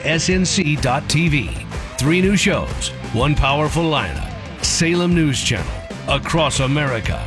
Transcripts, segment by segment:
SNC.TV. 3 new shows, 1 powerful lineup. Salem News Channel, across America.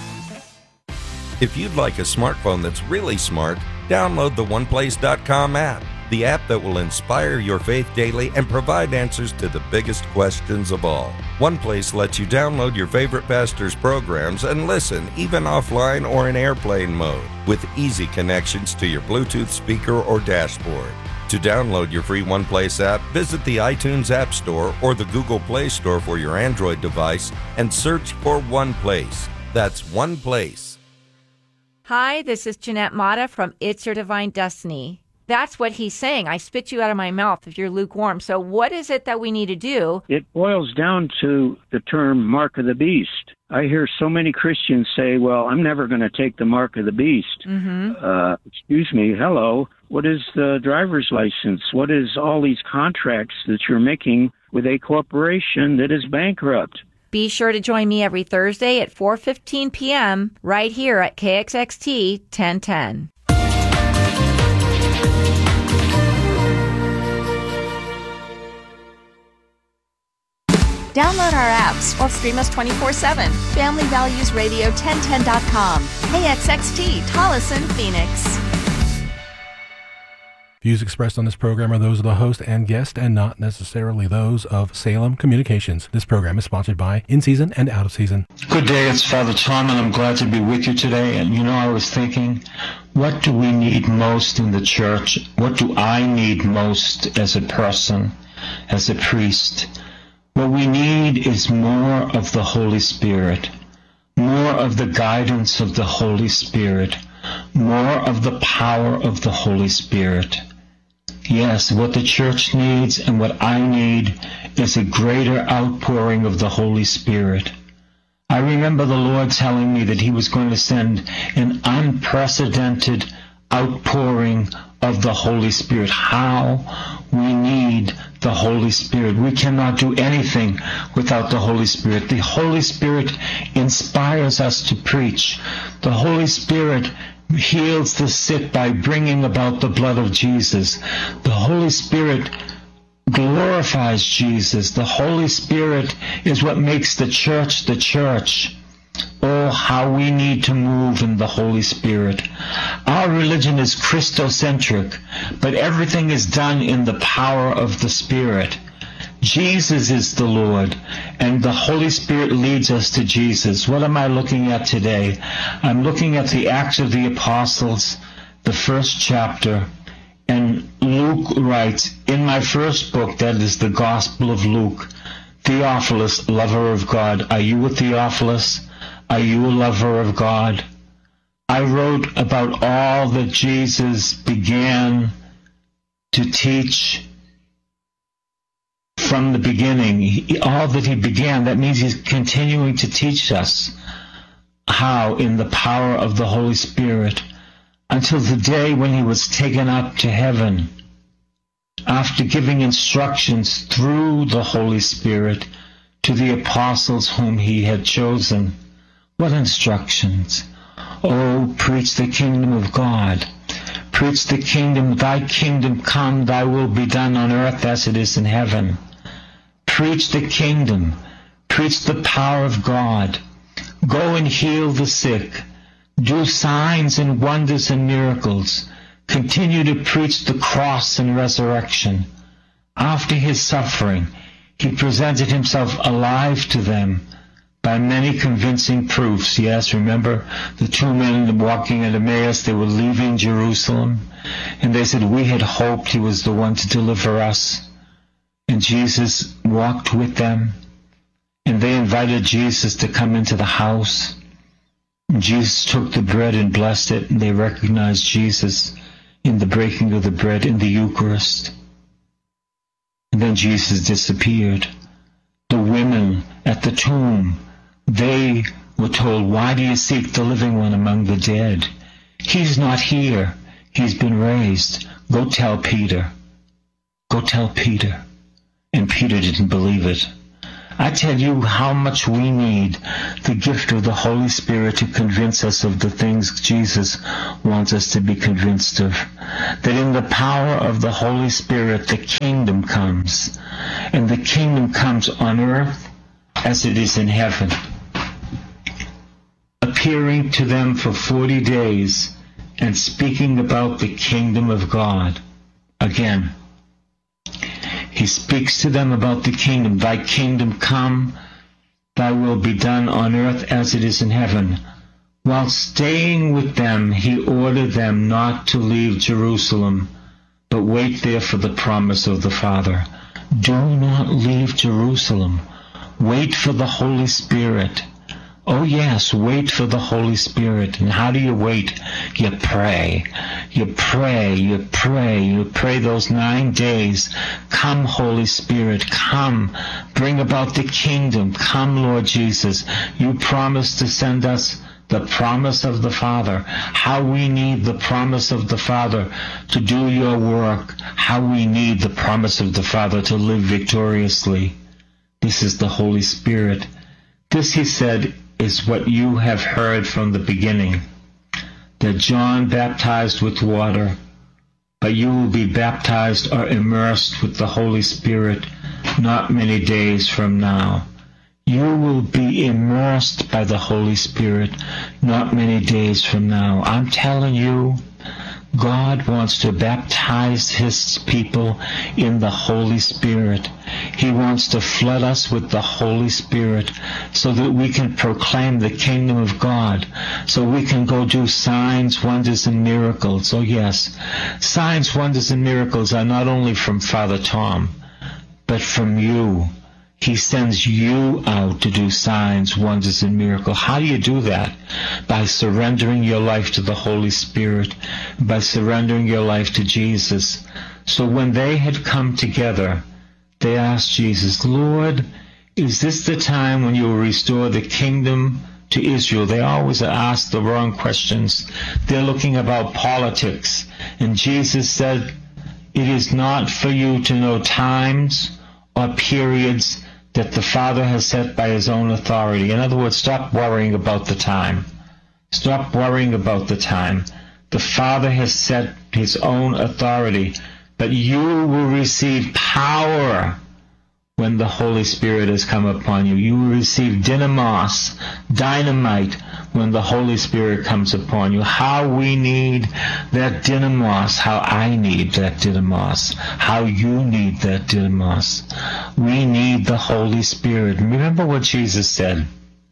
If you'd like a smartphone that's really smart, download the OnePlace.com app, the app that will inspire your faith daily and provide answers to the biggest questions of all. OnePlace lets you download your favorite pastor's programs and listen even offline or in airplane mode with easy connections to your Bluetooth speaker or dashboard. To download your free OnePlace app, visit the iTunes App Store or the Google Play Store for your Android device and search for OnePlace. That's OnePlace. Hi, this is Jeanette Mata from It's Your Divine Destiny. That's what he's saying. I spit you out of my mouth if you're lukewarm. So what is it that we need to do? It boils down to the term mark of the beast. I hear so many Christians say, well, I'm never going to take the mark of the beast. Excuse me, hello. What is the driver's license? What is all these contracts that you're making with a corporation that is bankrupt? Be sure to join me every Thursday at 4:15 p.m. right here at KXXT 1010. Download our apps or stream us 24/7. FamilyValuesRadio1010.com. KXXT, Tolleson, Phoenix. Views expressed on this program are those of the host and guest and not necessarily those of Salem Communications. This program is sponsored by In Season and Out of Season. Good day, it's Father Tom, and I'm glad to be with you today. And I was thinking, what do we need most in the church? What do I need most as a person, as a priest? What we need is more of the Holy Spirit, more of the guidance of the Holy Spirit, more of the power of the Holy Spirit. Yes, what the church needs and what I need is a greater outpouring of the Holy Spirit. I remember the Lord telling me that He was going to send an unprecedented outpouring of the Holy Spirit. How we need the Holy Spirit. We cannot do anything without the Holy Spirit. The Holy Spirit inspires us to preach. The Holy Spirit heals the sick by bringing about the blood of Jesus. The Holy Spirit glorifies Jesus. The Holy Spirit is what makes the church the church. Oh, how we need to move in the Holy Spirit. Our religion is Christocentric, but everything is done in the power of the Spirit. Jesus is the Lord, and the Holy Spirit leads us to Jesus. What am I looking at today? I'm looking at the Acts of the Apostles, the 1st chapter, and Luke writes, in my first book, that is the Gospel of Luke, Theophilus, lover of God. Are you a Theophilus? Are you a lover of God? I wrote about all that Jesus began to teach from the beginning. All that He began, that means He's continuing to teach us how in the power of the Holy Spirit until the day when He was taken up to heaven after giving instructions through the Holy Spirit to the apostles whom He had chosen. What instructions? Oh, preach the kingdom of God. Preach the kingdom, thy kingdom come, thy will be done on earth as it is in heaven. Preach the kingdom. Preach the power of God. Go and heal the sick. Do signs and wonders and miracles. Continue to preach the cross and resurrection. After His suffering, He presented Himself alive to them by many convincing proofs. Yes, remember the 2 men walking at Emmaus, they were leaving Jerusalem, and they said, we had hoped He was the one to deliver us. And Jesus walked with them, and they invited Jesus to come into the house. And Jesus took the bread and blessed it, and they recognized Jesus in the breaking of the bread in the Eucharist. And then Jesus disappeared. The women at the tomb, they were told, why do you seek the living one among the dead? He's not here. He's been raised. Go tell Peter. Go tell Peter. And Peter didn't believe it. I tell you how much we need the gift of the Holy Spirit to convince us of the things Jesus wants us to be convinced of. That in the power of the Holy Spirit, the kingdom comes. And the kingdom comes on earth as it is in heaven. Appearing to them for 40 days and speaking about the kingdom of God. Again, he speaks to them about the kingdom. Thy kingdom come, thy will be done on earth as it is in heaven. While staying with them, he ordered them not to leave Jerusalem, but wait there for the promise of the Father. Do not leave Jerusalem. Wait for the Holy Spirit. Oh yes, wait for the Holy Spirit. And how do you wait? You pray. You pray, you pray, you pray those 9 days. Come, Holy Spirit, come. Bring about the kingdom. Come, Lord Jesus. You promised to send us the promise of the Father. How we need the promise of the Father to do your work. How we need the promise of the Father to live victoriously. This is the Holy Spirit. This, he said, is what you have heard from the beginning, that John baptized with water, but you will be baptized or immersed with the Holy Spirit not many days from now. You will be immersed by the Holy Spirit not many days from now. I'm telling you, God wants to baptize his people in the Holy Spirit. He wants to flood us with the Holy Spirit so that we can proclaim the kingdom of God, so we can go do signs, wonders, and miracles. Oh yes, signs, wonders, and miracles are not only from Father Tom, but from you. He sends you out to do signs, wonders, and miracles. How do you do that? By surrendering your life to the Holy Spirit, by surrendering your life to Jesus. So when they had come together, they asked Jesus, Lord, is this the time when you will restore the kingdom to Israel? They always ask the wrong questions. They're looking about politics. And Jesus said, it is not for you to know times or periods that the Father has set by his own authority. In other words, stop worrying about the time. Stop worrying about the time. The Father has set his own authority, but you will receive power when the Holy Spirit has come upon you. You will receive dynamos, dynamite, when the Holy Spirit comes upon you. How we need that dynamos, how I need that dynamos, how you need that dynamos. We need the Holy Spirit. Remember what Jesus said.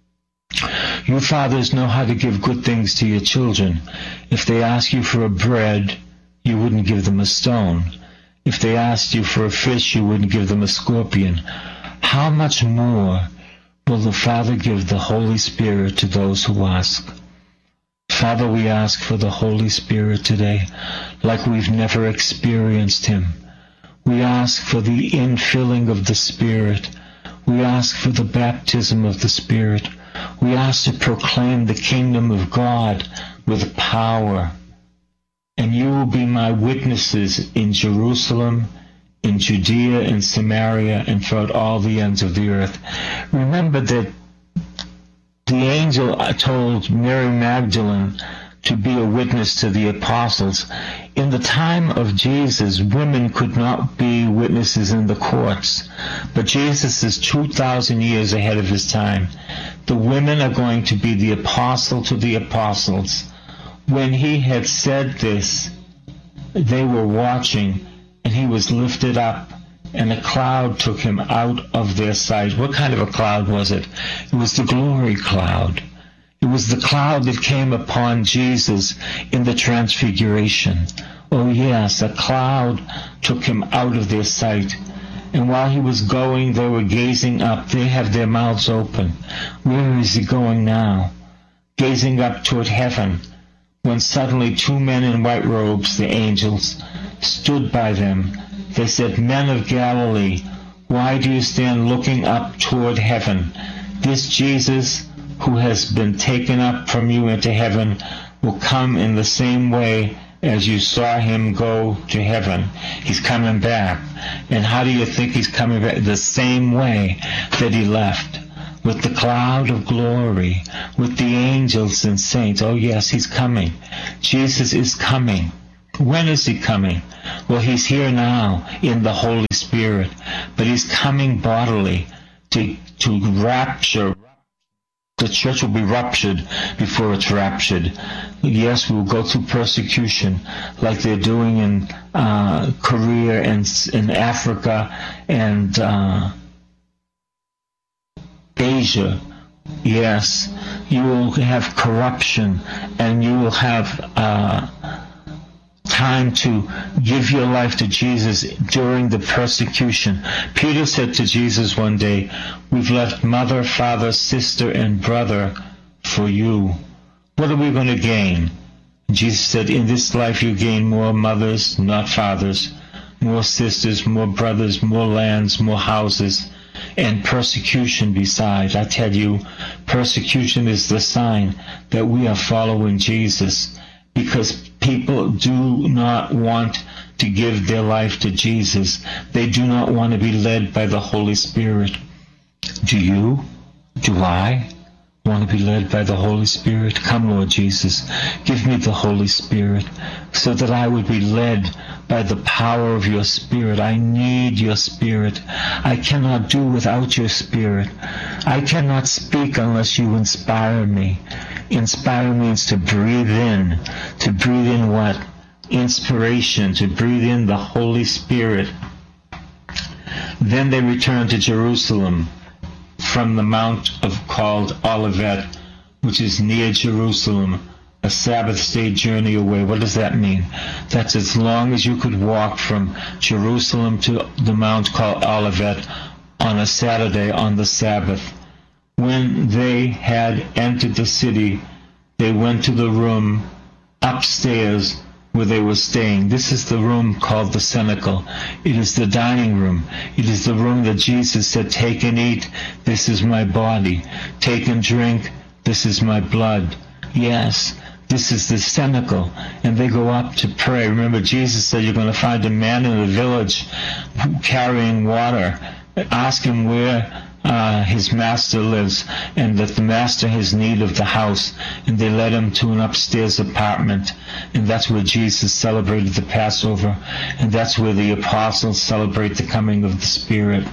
You fathers know how to give good things to your children. If they ask you for a bread, you wouldn't give them a stone. If they asked you for a fish, you wouldn't give them a scorpion. How much more will the Father give the Holy Spirit to those who ask? Father, we ask for the Holy Spirit today like we've never experienced him. We ask for the infilling of the Spirit. We ask for the baptism of the Spirit. We ask to proclaim the kingdom of God with power. And you will be my witnesses in Jerusalem, in Judea, in Samaria, and throughout all the ends of the earth. Remember that the angel told Mary Magdalene to be a witness to the apostles. In the time of Jesus, women could not be witnesses in the courts. But Jesus is 2,000 years ahead of his time. The women are going to be the apostle to the apostles. When he had said this, they were watching, and he was lifted up, and a cloud took him out of their sight. What kind of a cloud was it? It was the glory cloud. It was the cloud that came upon Jesus in the transfiguration. Oh yes, a cloud took him out of their sight. And while he was going, they were gazing up. They have their mouths open. Where is he going now? Gazing up toward heaven. When suddenly 2 men in white robes, the angels, stood by them. They said, Men of Galilee, why do you stand looking up toward heaven? This Jesus, who has been taken up from you into heaven, will come in the same way as you saw him go to heaven. He's coming back. And how do you think he's coming back? The same way that he left, with the cloud of glory, with the angels and saints. Oh yes, he's coming. Jesus is coming. When is he coming? Well, he's here now in the Holy Spirit, but he's coming bodily to rapture. The church will be ruptured before it's raptured. Yes, we will go through persecution like they're doing in Korea and in Africa and Asia. Yes, you will have corruption, and you will have time to give your life to Jesus during the persecution. Peter said to Jesus one day, "We've left mother, father, sister, and brother for you. What are we going to gain?" And Jesus said, "In this life you gain more mothers, not fathers, more sisters, more brothers, more lands, more houses, and persecution besides." I tell you, persecution is the sign that we are following Jesus, because people do not want to give their life to Jesus. They do not want to be led by the Holy Spirit. Do you? Do I want to be led by the Holy Spirit? Come, Lord Jesus, give me the Holy Spirit so that I would be led by the power of your Spirit. I need your Spirit. I cannot do without your Spirit. I cannot speak unless you inspire me. Inspire means to breathe in. To breathe in what? Inspiration. To breathe in the Holy Spirit. Then they returned to Jerusalem from the mount called Olivet, which is near Jerusalem, a Sabbath day journey away. What does that mean? That's as long as you could walk from Jerusalem to the mount called Olivet on a Saturday on the Sabbath. When they had entered the city, they went to the room upstairs where they were staying. This is the room called the cenacle. It is the dining room. It is the room that Jesus said, "Take and eat, this is my body. Take and drink, this is my blood." Yes, this is the cenacle. And they go up to pray. Remember, Jesus said, you're going to find a man in the village carrying water. Ask him where his master lives, and that the master has need of the house. And they led him to an upstairs apartment, and that's where Jesus celebrated the Passover, and that's where the apostles celebrate the coming of the Spirit.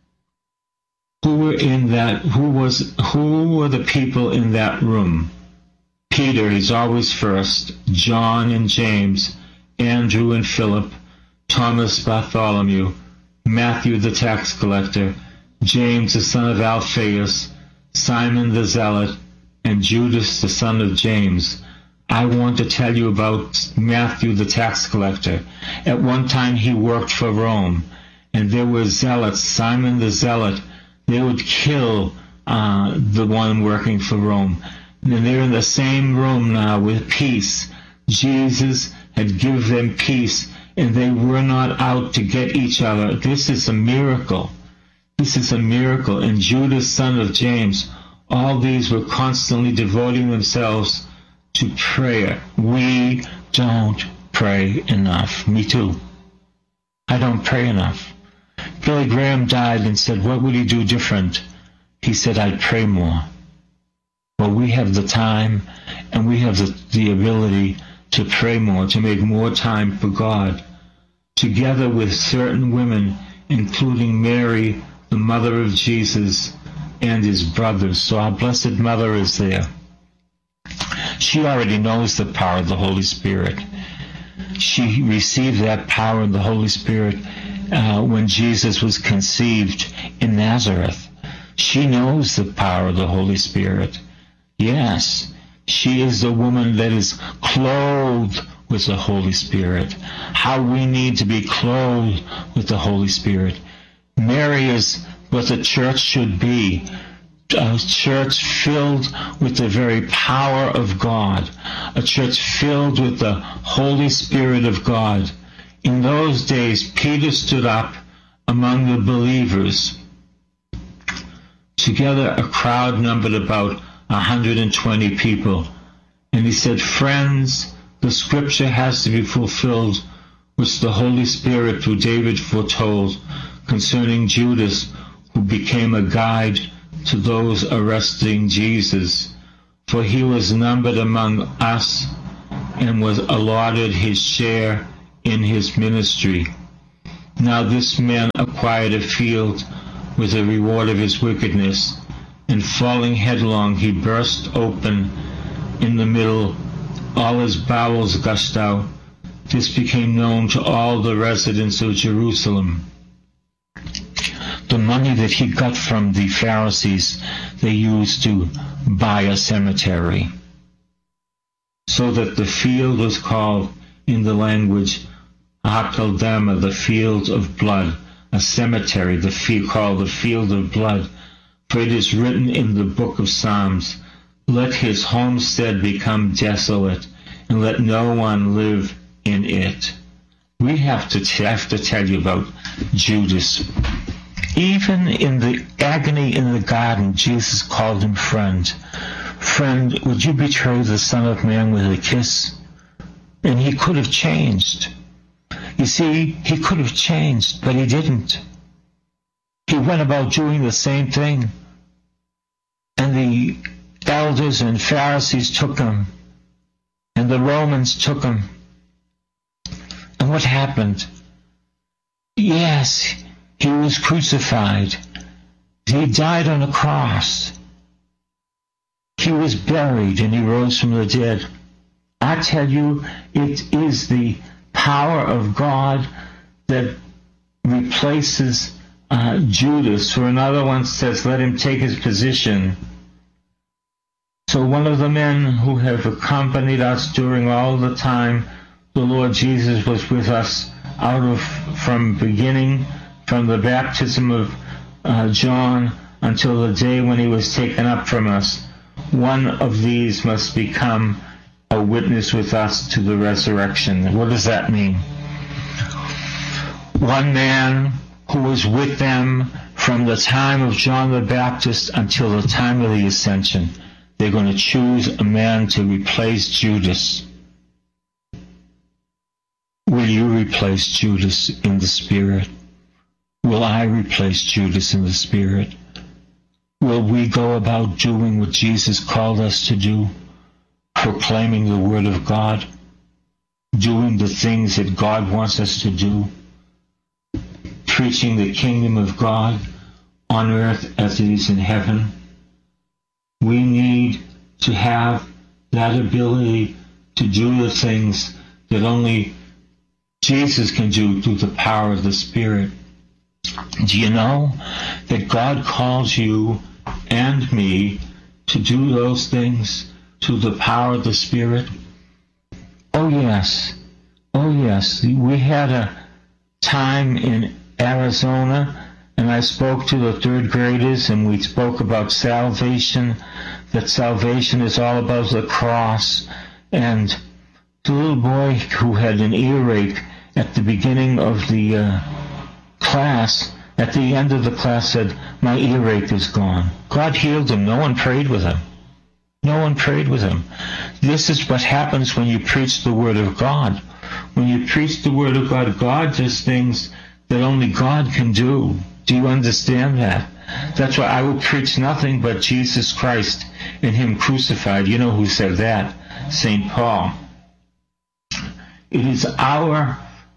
Who were in that? Who were the people in that room? Peter, he's always first. John and James, Andrew and Philip, Thomas, Bartholomew, Matthew the tax collector, James the son of Alphaeus, Simon the Zealot, and Judas the son of James. I want to tell you about Matthew the tax collector. At one time he worked for Rome, and there were zealots. Simon the Zealot, they would kill the one working for Rome. And they're in the same room now with peace. Jesus had given them peace, and they were not out to get each other. This is a miracle. This is a miracle. And Judas, son of James, all these were constantly devoting themselves to prayer. We don't pray enough. Me too. I don't pray enough. Billy Graham died and said, what would he do different? He said, I'd pray more. Well, we have the time and we have the ability to pray more, to make more time for God. Together with certain women, including Mary, the mother of Jesus, and his brothers. So our Blessed Mother is there. She already knows the power of the Holy Spirit. She received that power of the Holy Spirit when Jesus was conceived in Nazareth. She knows the power of the Holy Spirit. Yes, she is the woman that is clothed with the Holy Spirit. How we need to be clothed with the Holy Spirit. Mary is what the church should be. A church filled with the very power of God. A church filled with the Holy Spirit of God. In those days, Peter stood up among the believers. Together, a crowd numbered about 120 people. And he said, friends, The scripture has to be fulfilled, which the Holy Spirit through David foretold concerning Judas, who became a guide to those arresting Jesus. For he was numbered among us and was allotted his share in his ministry. Now this man acquired a field with the reward of his wickedness, and falling headlong he burst open in the middle. All his bowels gushed out. This became known to all the residents of Jerusalem. The money that he got from the Pharisees, they used to buy a cemetery. So that the field was called, in the language, Hakeldama, the field of blood, a cemetery, called the field of blood. For it is written in the book of Psalms, let his homestead become desolate, and let no one live in it. We have to tell you about Judas. Even in the agony in the garden, Jesus called him friend. Friend, would you betray the Son of Man with a kiss? And he could have changed. You see, he could have changed, but he didn't. He went about doing the same thing. And the elders and Pharisees took him. And the Romans took him. And what happened? Yes, he was crucified. He died on a cross. He was buried and he rose from the dead. I tell you, it is the power of God that replaces Judas, for another one says, let him take his position. So one of the men who have accompanied us during all the time the Lord Jesus was with us from beginning, from the baptism of John until the day when he was taken up from us. One of these must become a witness with us to the resurrection. What does that mean? One man who was with them from the time of John the Baptist until the time of the ascension. They're going to choose a man to replace Judas. Will you replace Judas in the Spirit? Will I replace Judas in the Spirit? Will we go about doing what Jesus called us to do? Proclaiming the Word of God? Doing the things that God wants us to do? Preaching the kingdom of God on earth as it is in heaven? We need to have that ability to do the things that only Jesus can do through the power of the Spirit. Do you know that God calls you and me to do those things through the power of the Spirit? Oh yes. Oh yes. We had a time in Arizona, and I spoke to the third graders, and we spoke about salvation, that salvation is all about the cross. And the little boy who had an earache at the beginning of the class, at the end of the class said, my earache is gone. God healed him. No one prayed with him. No one prayed with him. This is what happens when you preach the Word of God. When you preach the Word of God, God does things that only God can do. Do you understand that? That's why I will preach nothing but Jesus Christ and Him crucified. You know who said that? St. Paul. It is our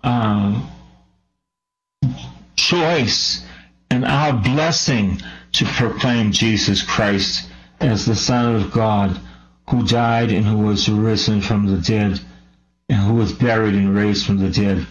choice and our blessing to proclaim Jesus Christ as the Son of God, who died and who was risen from the dead, and who was buried and raised from the dead.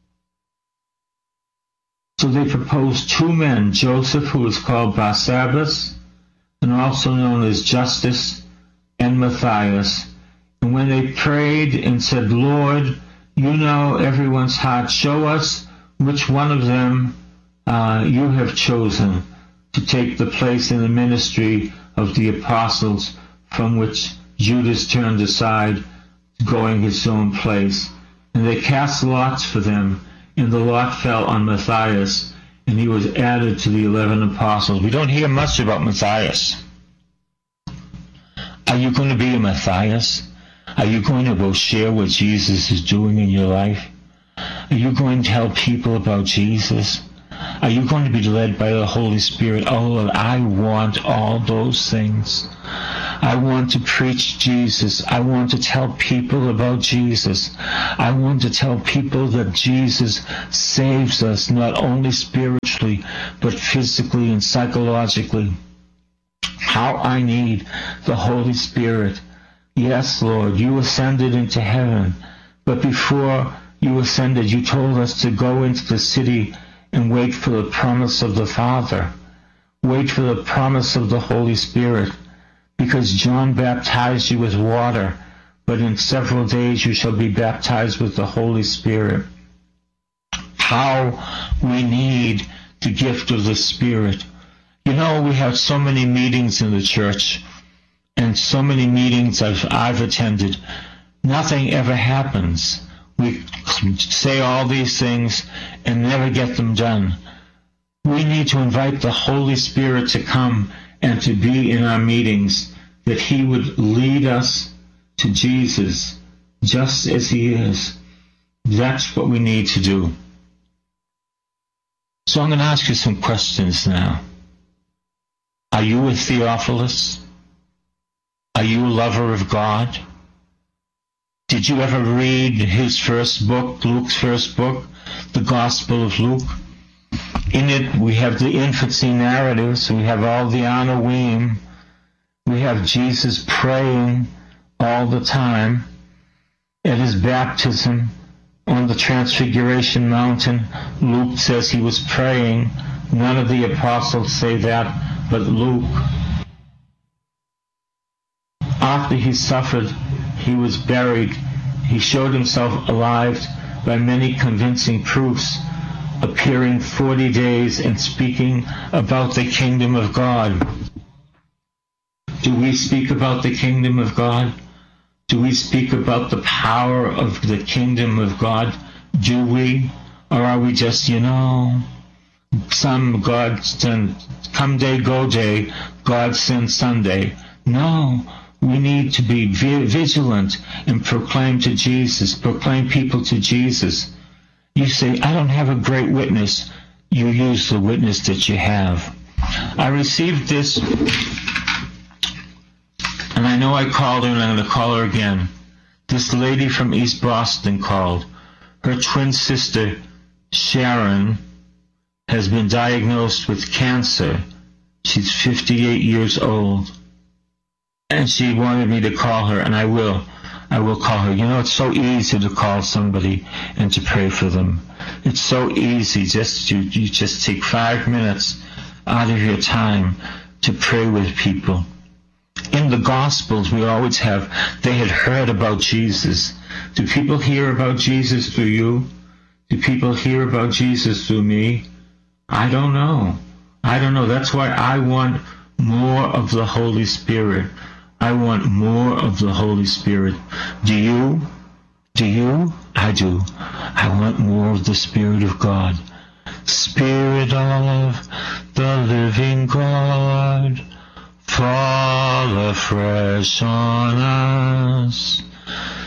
So they proposed two men, Joseph, who was called Barsabbas, and also known as Justus, and Matthias. And when they prayed and said, Lord, you know everyone's heart, show us which one of them you have chosen to take the place in the ministry of the apostles, from which Judas turned aside, going his own place. And they cast lots for them, and the lot fell on Matthias, and he was added to the 11 apostles. We don't hear much about Matthias. Are you going to be a Matthias? Are you going to go share what Jesus is doing in your life? Are you going to tell people about Jesus? Are you going to be led by the Holy Spirit? Oh, Lord, I want all those things. I want to preach Jesus. I want to tell people about Jesus. I want to tell people that Jesus saves us, not only spiritually, but physically and psychologically. How I need the Holy Spirit. Yes, Lord, you ascended into heaven, but before you ascended, you told us to go into the city and wait for the promise of the Father. Wait for the promise of the Holy Spirit, because John baptized you with water, but in several days you shall be baptized with the Holy Spirit. How we need the gift of the Spirit. You know, we have so many meetings in the church, and so many meetings I've attended. Nothing ever happens. We say all these things and never get them done. We need to invite the Holy Spirit to come and to be in our meetings, that he would lead us to Jesus just as he is. That's what we need to do. So I'm going to ask you some questions now. Are you a Theophilus? Are you a lover of God? Did you ever read his first book, Luke's first book, the Gospel of Luke? In it, we have the infancy narratives. We have all the Anakim. We have Jesus praying all the time. At his baptism on the Transfiguration Mountain, Luke says he was praying. None of the apostles say that, but Luke. After he suffered, he was buried. He showed himself alive by many convincing proofs, appearing 40 days and speaking about the kingdom of God. Do we speak about the kingdom of God? Do we speak about the power of the kingdom of God? Do we? Or are we just, some God send, come day, go day, God send Sunday? No. We need to be vigilant and proclaim people to Jesus. You say, I don't have a great witness. You use the witness that you have. I received this, and I know I called her, and I'm going to call her again. This lady from East Boston called. Her twin sister, Sharon, has been diagnosed with cancer. She's 58 years old. And she wanted me to call her, and I will call her. It's so easy to call somebody and to pray for them. It's so easy. You just take 5 minutes out of your time to pray with people. In the Gospels, we always have, they had heard about Jesus. Do people hear about Jesus through you? Do people hear about Jesus through me? I don't know. That's why I want more of the Holy Spirit. I want more of the Holy Spirit. Do you? Do you? I do. I want more of the Spirit of God. Spirit of the living God, fall afresh on